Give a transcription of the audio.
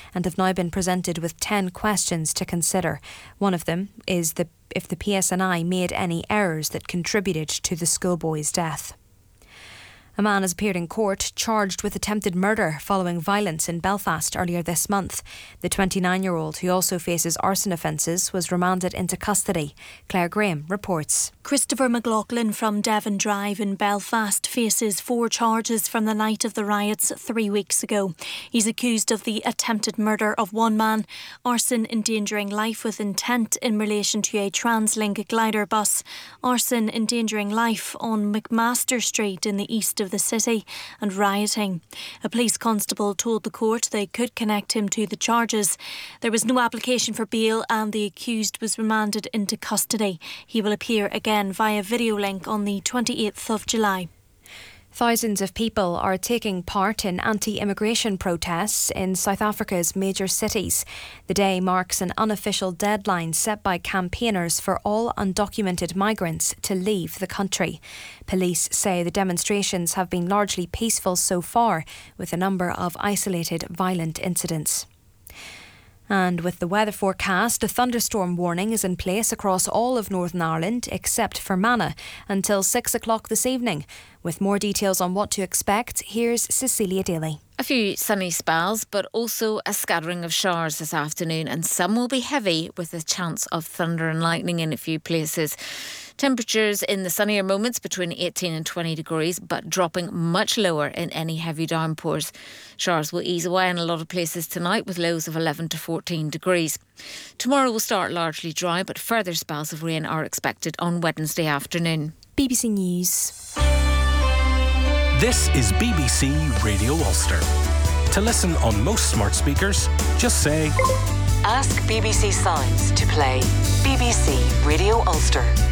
and have now been presented with 10 questions to consider. One of them is if the PSNI made any errors that contributed to the schoolboy's death. A man has appeared in court charged with attempted murder following violence in Belfast earlier this month. The 29-year-old, who also faces arson offences, was remanded into custody. Claire Graham reports. Christopher McLaughlin from Devon Drive in Belfast faces 4 charges from the night of the riots 3 weeks ago. He's accused of the attempted murder of one man, arson endangering life with intent in relation to a TransLink glider bus, arson endangering life on McMaster Street in the east of the city, and rioting. A police constable told the court they could connect him to the charges. There was no application for bail and the accused was remanded into custody. He will appear again via video link on the 28th of July. Thousands of people are taking part in anti-immigration protests in South Africa's major cities. The day marks an unofficial deadline set by campaigners for all undocumented migrants to leave the country. Police say the demonstrations have been largely peaceful so far, with a number of isolated violent incidents. And with the weather forecast, a thunderstorm warning is in place across all of Northern Ireland except for Fermanagh until 6 o'clock this evening. With more details on what to expect, here's Cecilia Daly. A few sunny spells, but also a scattering of showers this afternoon, and some will be heavy with a chance of thunder and lightning in a few places. Temperatures in the sunnier moments between 18 and 20 degrees, but dropping much lower in any heavy downpours. Showers will ease away in a lot of places tonight with lows of 11 to 14 degrees. Tomorrow will start largely dry, but further spells of rain are expected on Wednesday afternoon. BBC News. This is BBC Radio Ulster. To listen on most smart speakers, just say, ask BBC Sounds to play BBC Radio Ulster.